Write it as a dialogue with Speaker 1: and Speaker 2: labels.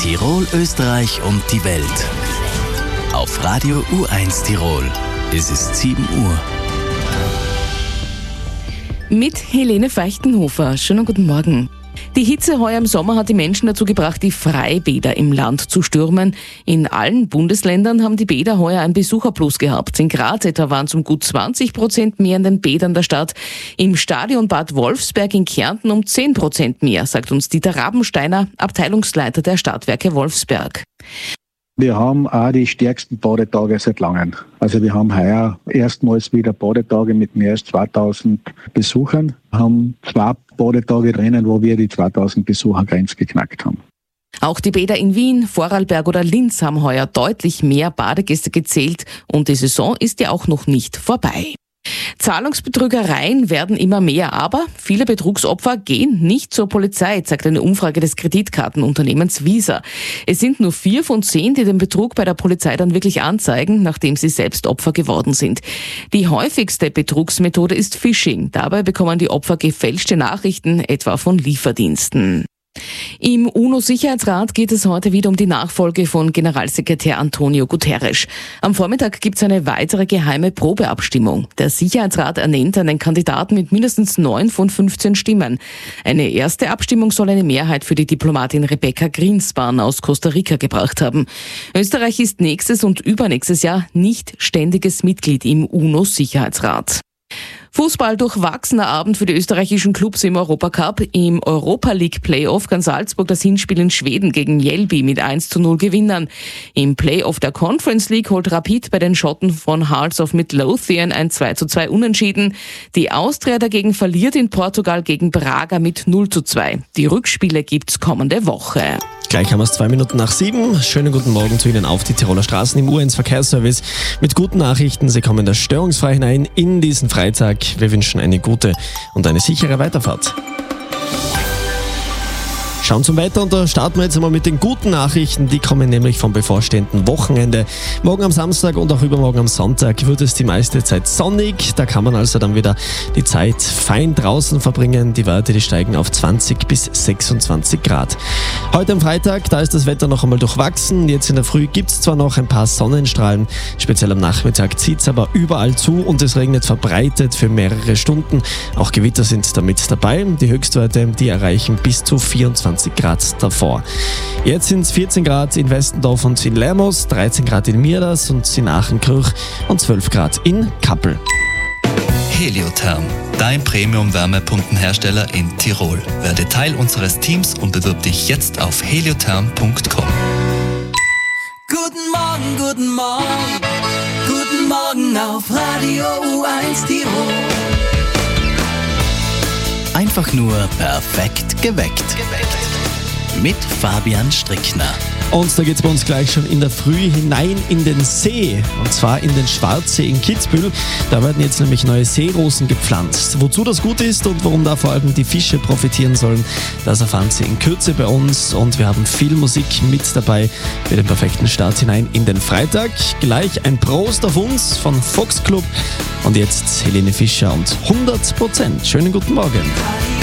Speaker 1: Tirol, Österreich und die Welt. Auf Radio U1 Tirol. Es ist 7 Uhr.
Speaker 2: Mit Helene Feichtenhofer. Schönen guten Morgen. Die Hitze heuer im Sommer hat die Menschen dazu gebracht, die Freibäder im Land zu stürmen. In allen Bundesländern haben die Bäder heuer ein Besucherplus gehabt. In Graz etwa waren es um gut 20% mehr in den Bädern der Stadt. Im Stadion Bad Wolfsberg in Kärnten um 10% mehr, sagt uns Dieter Rabensteiner, Abteilungsleiter der Stadtwerke Wolfsberg.
Speaker 3: Wir haben auch die stärksten Badetage seit langem. Also wir haben heuer erstmals wieder Badetage mit mehr als 2000 Besuchern. Wir haben 2 Badetage drinnen, wo wir die 2000 Besuchergrenze geknackt haben.
Speaker 2: Auch die Bäder in Wien, Vorarlberg oder Linz haben heuer deutlich mehr Badegäste gezählt und die Saison ist ja auch noch nicht vorbei. Zahlungsbetrügereien werden immer mehr, aber viele Betrugsopfer gehen nicht zur Polizei, zeigt eine Umfrage des Kreditkartenunternehmens Visa. Es sind nur 4 von 10, die den Betrug bei der Polizei dann wirklich anzeigen, nachdem sie selbst Opfer geworden sind. Die häufigste Betrugsmethode ist Phishing. Dabei bekommen die Opfer gefälschte Nachrichten, etwa von Lieferdiensten. Im UNO-Sicherheitsrat geht es heute wieder um die Nachfolge von Generalsekretär Antonio Guterres. Am Vormittag gibt es eine weitere geheime Probeabstimmung. Der Sicherheitsrat ernennt einen Kandidaten mit mindestens 9 von 15 Stimmen. Eine erste Abstimmung soll eine Mehrheit für die Diplomatin Rebecca Greenspan aus Costa Rica gebracht haben. Österreich ist nächstes und übernächstes Jahr nicht ständiges Mitglied im UNO-Sicherheitsrat. Fußball durchwachsener Abend für die österreichischen Clubs im Europacup. Im Europa League Playoff kann Salzburg das Hinspiel in Schweden gegen Mjällby mit 1:0 gewinnen. Im Playoff der Conference League holt Rapid bei den Schotten von Hearts of Midlothian ein 2:2 Unentschieden. Die Austria dagegen verliert in Portugal gegen Braga mit 0:2. Die Rückspiele gibt's kommende Woche.
Speaker 4: Gleich haben wir es 2 Minuten nach 7. Schönen guten Morgen zu Ihnen auf die Tiroler Straßen im U1 Verkehrsservice mit guten Nachrichten. Sie kommen da störungsfrei hinein in diesen Freitag. Wir wünschen eine gute und eine sichere Weiterfahrt. Schauen zum Wetter und da starten wir jetzt einmal mit den guten Nachrichten. Die kommen nämlich vom bevorstehenden Wochenende. Morgen am Samstag und auch übermorgen am Sonntag wird es die meiste Zeit sonnig. Da kann man also dann wieder die Zeit fein draußen verbringen. Die Werte, die steigen auf 20 bis 26 Grad. Heute am Freitag, da ist das Wetter noch einmal durchwachsen. Jetzt in der Früh gibt es zwar noch ein paar Sonnenstrahlen, speziell am Nachmittag zieht es aber überall zu und es regnet verbreitet für mehrere Stunden. Auch Gewitter sind damit dabei. Die Höchstwerte, die erreichen bis zu 24 Grad davor. Jetzt sind es 14 Grad in Westendorf und in Lermos, 13 Grad in Mierders und in Aachenkirch und 12 Grad in Kappel.
Speaker 5: Heliotherm, dein Premium-Wärmepumpenhersteller in Tirol. Werde Teil unseres Teams und bewirb dich jetzt auf heliotherm.com.
Speaker 6: Guten Morgen, guten Morgen, guten Morgen auf Radio U1 Tirol.
Speaker 1: Einfach nur perfekt geweckt. Mit Fabian Strickner.
Speaker 4: Und da geht es bei uns gleich schon in der Früh hinein in den See. Und zwar in den Schwarzsee in Kitzbühel. Da werden jetzt nämlich neue Seerosen gepflanzt. Wozu das gut ist und warum da vor allem die Fische profitieren sollen, das erfahren Sie in Kürze bei uns. Und wir haben viel Musik mit dabei für den perfekten Start hinein in den Freitag. Gleich ein Prost auf uns von Fox Club. Und jetzt Helene Fischer und 100%. Schönen guten Morgen.